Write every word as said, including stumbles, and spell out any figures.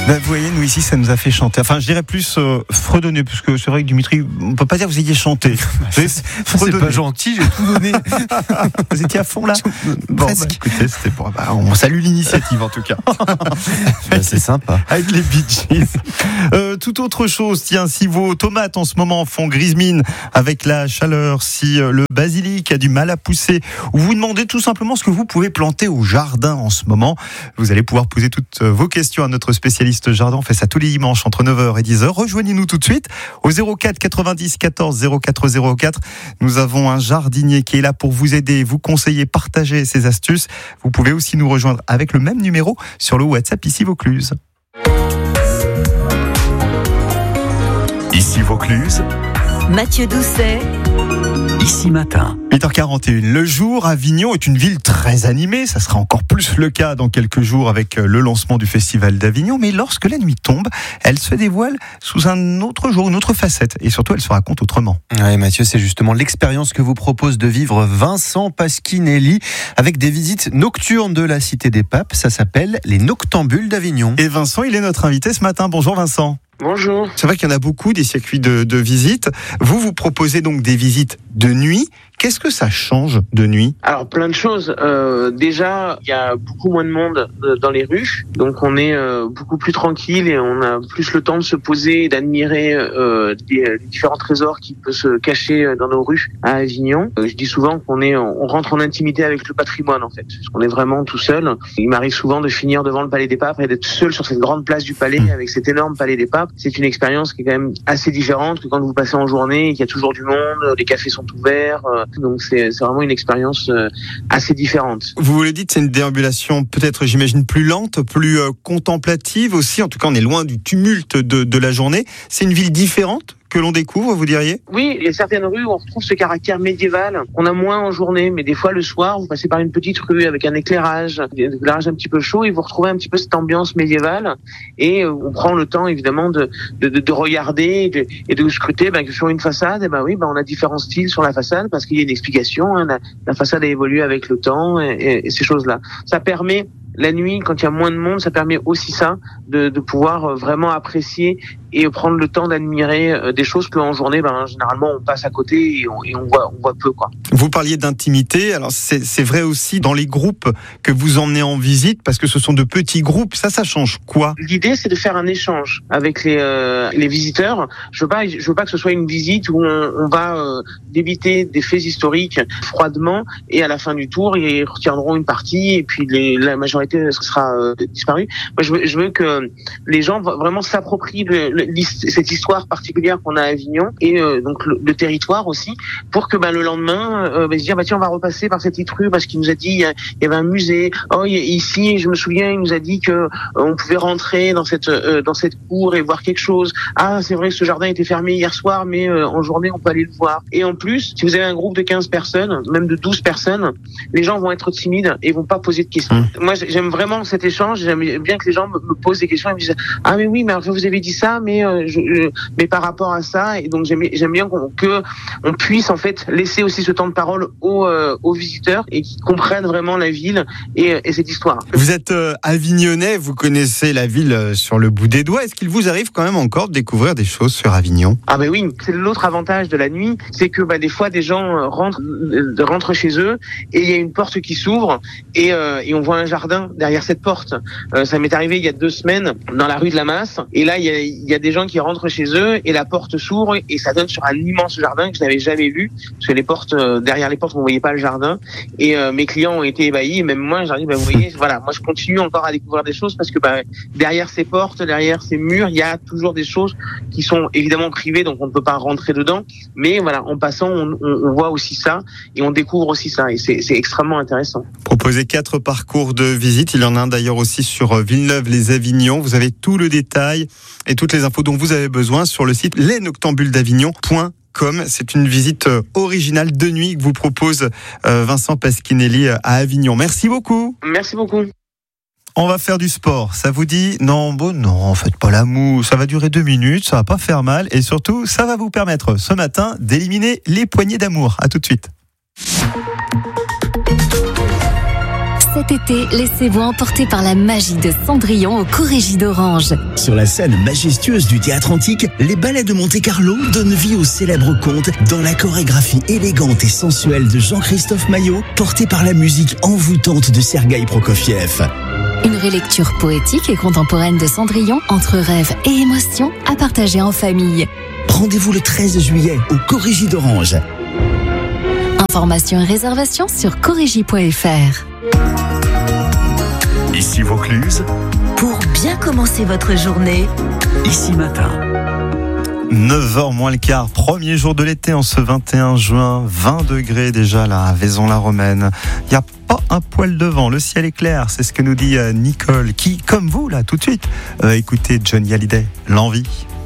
Ben, vous voyez, nous ici, ça nous a fait chanter. Enfin, je dirais plus euh, fredonner, parce que c'est vrai que Dimitri, on peut pas dire que vous ayez chanté. c'est, c'est pas gentil, j'ai tout donné. Vous étiez à fond là. Bon, bah, écoutez, c'était pour. Bah, on salue l'initiative en tout cas. Ben, c'est sympa. Avec les Bee Gees. Euh, tout autre chose, tiens, si vos tomates en ce moment font grise mine avec la chaleur, si euh, le basilic a du mal à pousser, ou vous demandez tout simplement ce que vous pouvez planter au jardin en ce moment, vous allez pouvoir poser toutes vos questions à notre spécialiste jardin. On fait ça tous les dimanches entre neuf heures et dix heures. Rejoignez-nous tout de suite au zéro quatre quatre-vingt-dix quatorze zéro quatre zéro quatre. Nous avons un jardinier qui est là pour vous aider, vous conseiller, partager ses astuces. Vous pouvez aussi nous rejoindre avec le même numéro sur le WhatsApp ici Vaucluse. Ici Vaucluse. Mathieu Doucet. Ici Matin. huit heures quarante et une. Le jour, Avignon est une ville très animée. Ça sera encore plus le cas dans quelques jours avec le lancement du Festival d'Avignon. Mais lorsque la nuit tombe, elle se dévoile sous un autre jour, une autre facette. Et surtout, elle se raconte autrement. Oui, Mathieu, c'est justement l'expérience que vous propose de vivre Vincent Pasquinelli avec des visites nocturnes de la Cité des Papes. Ça s'appelle les Noctambules d'Avignon. Et Vincent, il est notre invité ce matin. Bonjour Vincent. Bonjour. C'est vrai qu'il y en a beaucoup, des circuits de, de visites. Vous, vous proposez donc des visites de nuit. Qu'est-ce que ça change de nuit ? Alors plein de choses. Euh, déjà, il y a beaucoup moins de monde dans les rues, donc on est euh, beaucoup plus tranquille et on a plus le temps de se poser et d'admirer euh, les, les différents trésors qui peuvent se cacher dans nos rues à Avignon. Euh, je dis souvent qu'on est, on rentre en intimité avec le patrimoine en fait, parce qu'on est vraiment tout seul. Il m'arrive souvent de finir devant le Palais des Papes et d'être seul sur cette grande place du Palais avec cet énorme Palais des Papes. C'est une expérience qui est quand même assez différente que quand vous passez en journée et qu'il y a toujours du monde, les cafés sont ouverts. Euh, Donc c'est, c'est vraiment une expérience euh, assez différente. Vous vous le dites, c'est une déambulation peut-être, j'imagine, plus lente, plus euh, contemplative aussi. En tout cas, on est loin du tumulte de, de la journée. C'est une ville différente que l'on découvre, vous diriez ? Oui, il y a certaines rues où on retrouve ce caractère médiéval. On a moins en journée, mais des fois le soir, vous passez par une petite rue avec un éclairage, un éclairage un petit peu chaud, et vous retrouvez un petit peu cette ambiance médiévale. Et on prend le temps, évidemment, de, de, de regarder et de, et de scruter ben, que sur une façade, eh ben oui, ben on a différents styles sur la façade parce qu'il y a une explication. Hein, la, la façade a évolué avec le temps et, et, et ces choses-là. Ça permet la nuit, quand il y a moins de monde, ça permet aussi ça, de, de pouvoir vraiment apprécier et prendre le temps d'admirer des choses qu'en journée, ben, généralement, on passe à côté et on, et on voit, on voit peu, quoi. Vous parliez d'intimité. Alors, c'est, c'est vrai aussi dans les groupes que vous emmenez en visite, parce que ce sont de petits groupes. Ça, ça change quoi ? L'idée, c'est de faire un échange avec les, euh, les visiteurs. Je veux pas, je veux pas que ce soit une visite où on, on va euh, débiter des faits historiques froidement et à la fin du tour, ils retiendront une partie et puis les, la majorité sera euh, disparue. Moi, je veux, je veux que les gens vraiment s'approprient le, le, cette histoire particulière qu'on a à Avignon et euh, donc le, le territoire aussi, pour que ben, le lendemain, euh, ben, se dire bah tiens, on va repasser par cette petite rue parce qu'il nous a dit il y, a, il y avait un musée. Oh, il, ici, je me souviens, il nous a dit que euh, on pouvait rentrer dans cette euh, dans cette cour et voir quelque chose. Ah, c'est vrai que ce jardin était fermé hier soir, mais euh, en journée, on peut aller le voir. Et en plus, si vous avez un groupe de quinze personnes, même de douze personnes, les gens vont être timides et vont pas poser de questions. Mmh. Moi, j'aime vraiment cet échange. J'aime bien que les gens me, me posent des questions et me disent ah mais oui, mais alors, je vous avais dit ça, mais euh, je, je, mais par rapport à ça. Et donc j'aime, j'aime bien qu'on, que on puisse en fait laisser aussi ce temps de parole aux, euh, aux visiteurs et qu'ils comprennent vraiment la ville et, et cette histoire. Vous êtes euh, avignonnais, vous connaissez la ville euh, sur le bout des doigts. Est-ce qu'il vous arrive quand même encore de découvrir des choses sur Avignon ? Ah ben oui, c'est l'autre avantage de la nuit, c'est que bah, des fois des gens rentrent, euh, rentrent chez eux et il y a une porte qui s'ouvre et, euh, et on voit un jardin derrière cette porte. Euh, ça m'est arrivé il y a deux semaines dans la rue de la Masse et là il y a, il y a des gens qui rentrent chez eux et la porte s'ouvre et ça donne sur un immense jardin que je n'avais jamais vu parce que les portes, euh, derrière les portes on voyait pas le jardin et euh, mes clients ont été ébahis et même moi j'ai dit bah, vous voyez voilà, moi je continue encore à découvrir des choses parce que bah, derrière ces portes, derrière ces murs il y a toujours des choses qui sont évidemment privées donc on ne peut pas rentrer dedans mais voilà, en passant on, on, on voit aussi ça et on découvre aussi ça et c'est, c'est extrêmement intéressant. Proposez quatre parcours de visite, il y en a un d'ailleurs aussi sur Villeneuve-les-Avignon, vous avez tout le détail et toutes les infos dont vous avez besoin sur le site les noctambules d'avignon point com. C'est une visite originale de nuit que vous propose Vincent Pasquinelli à Avignon. Merci beaucoup. Merci beaucoup. On va faire du sport. Ça vous dit ? Non, bon, non, faites pas la moue. Ça va durer deux minutes, ça va pas faire mal. Et surtout, ça va vous permettre ce matin d'éliminer les poignées d'amour. À tout de suite. Cet été, laissez-vous emporter par la magie de Cendrillon au Corégie d'Orange. Sur la scène majestueuse du théâtre antique, les ballets de Monte-Carlo donnent vie au célèbre conte dans la chorégraphie élégante et sensuelle de Jean-Christophe Maillot, portée par la musique envoûtante de Sergueï Prokofiev. Une relecture poétique et contemporaine de Cendrillon, entre rêve et émotion, à partager en famille. Rendez-vous le treize juillet au Corégie d'Orange. Informations et réservations sur corégie point f r. Ici Vaucluse, Pour bien commencer votre journée, Ici Matin. neuf heures moins le quart, premier jour de l'été en ce vingt et un juin, vingt degrés déjà là à Vaison-la-Romaine. Il n'y a pas un poil de vent, le ciel est clair, c'est ce que nous dit Nicole, qui, comme vous là, tout de suite, euh, écoutez Johnny Hallyday, l'envie.